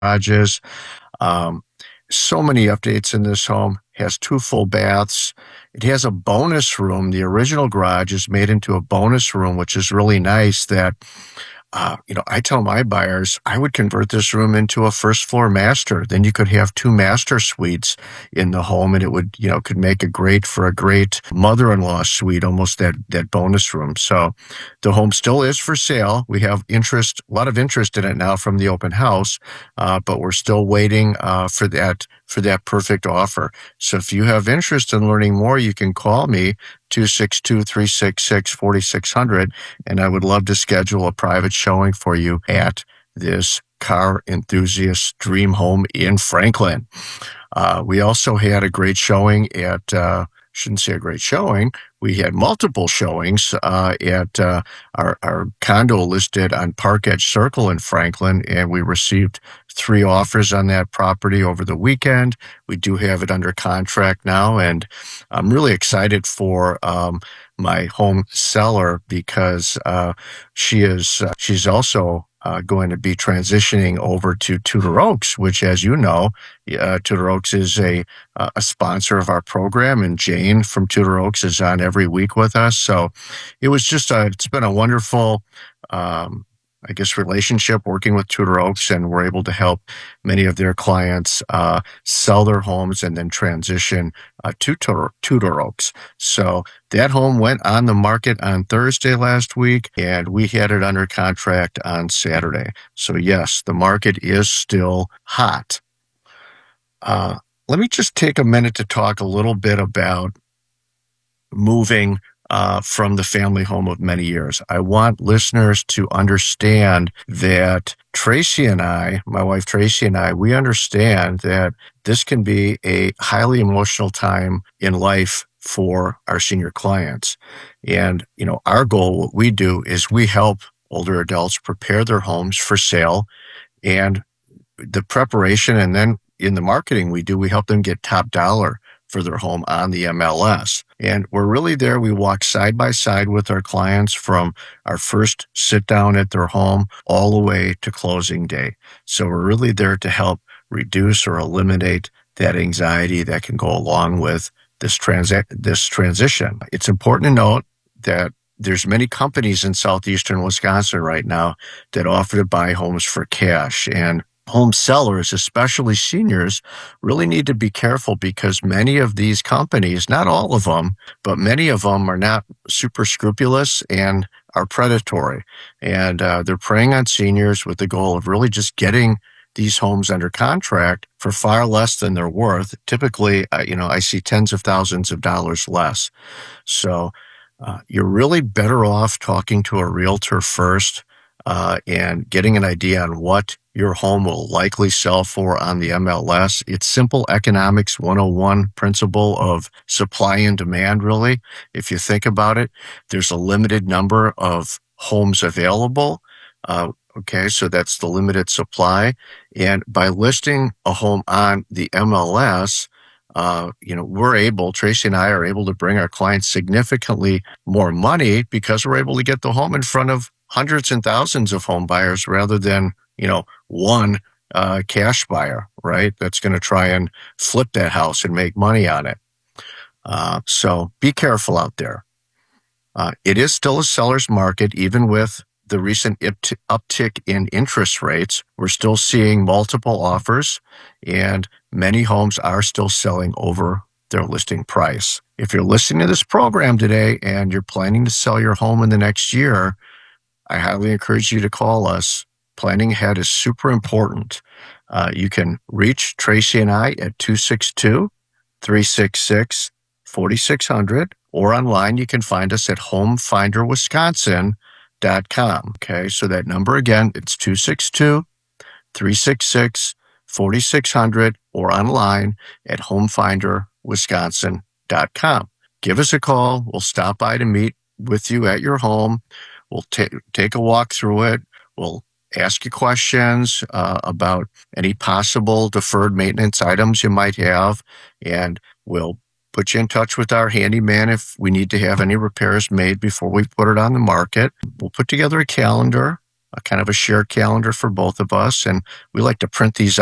garages. Um, so many updates in this home. Has 2 full baths. It has a bonus room. The original garage is made into a bonus room, which is really nice that I tell my buyers I would convert this room into a first floor master. Then you could have 2 master suites in the home, and it would, could make a great mother-in-law suite, almost that bonus room. So the home still is for sale. We have a lot of interest in it now from the open house, but we're still waiting for that perfect offer. So if you have interest in learning more, you can call me 262-366-4600, and I would love to schedule a private showing for you at this car enthusiast dream home in Franklin. We also had a great showing shouldn't say a great showing. We had multiple showings at our condo listed on Park Edge Circle in Franklin, and we received 3 offers on that property over the weekend. We do have it under contract now, and I'm really excited for my home seller because she's also going to be transitioning over to Tudor Oaks, which, as you know, Tudor Oaks is a sponsor of our program, and Jane from Tudor Oaks is on every week with us. So it's been a wonderful, relationship working with Tudor Oaks, and we're able to help many of their clients sell their homes and then transition to Tudor Oaks. So that home went on the market on Thursday last week, and we had it under contract on Saturday. So yes, the market is still hot. Let me just take a minute to talk a little bit about moving from the family home of many years. I want listeners to understand that my wife Tracy and I, we understand that this can be a highly emotional time in life for our senior clients. And, our goal, what we do is we help older adults prepare their homes for sale, and the preparation, and then in the marketing we help them get top dollar for their home on the MLS. And we're really there. We walk side by side with our clients from our first sit down at their home all the way to closing day. So we're really there to help reduce or eliminate that anxiety that can go along with this transition. It's important to note that there's many companies in southeastern Wisconsin right now that offer to buy homes for cash, and home sellers, especially seniors, really need to be careful because many of these companies, not all of them, but many of them are not super scrupulous and are predatory. And they're preying on seniors with the goal of really just getting these homes under contract for far less than they're worth. Typically, I see tens of thousands of dollars less. So you're really better off talking to a realtor first and getting an idea on what your home will likely sell for on the MLS. It's simple economics 101 principle of supply and demand, really. If you think about it, there's a limited number of homes available. So that's the limited supply. And by listing a home on the MLS, Tracy and I are able to bring our clients significantly more money because we're able to get the home in front of hundreds and thousands of home buyers rather than, one cash buyer, right? That's going to try and flip that house and make money on it. So be careful out there. It is still a seller's market, even with the recent uptick in interest rates. We're still seeing multiple offers, and many homes are still selling over their listing price. If you're listening to this program today and you're planning to sell your home in the next year, I highly encourage you to call us. Planning ahead is super important. You can reach Tracy and I at 262-366-4600, or online you can find us at homefinderwisconsin.com. Okay, so that number again, it's 262-366-4600, or online at homefinderwisconsin.com. Give us a call. We'll stop by to meet with you at your home. We'll take a walk through it. We'll ask you questions about any possible deferred maintenance items you might have, and we'll put you in touch with our handyman if we need to have any repairs made before we put it on the market. We'll put together a calendar, kind of a shared calendar for both of us. And we like to print these